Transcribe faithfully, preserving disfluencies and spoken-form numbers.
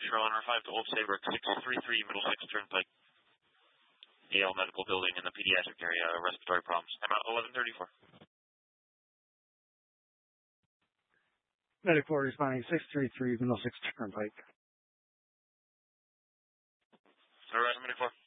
Shoreline five to Old Saybrook, six three three Middlesex Turnpike. Yale Medical Building in the pediatric area, respiratory problems. I'm at eleven thirty-four. Medic four responding six three three Middlesex Turnpike. All right, Medic four.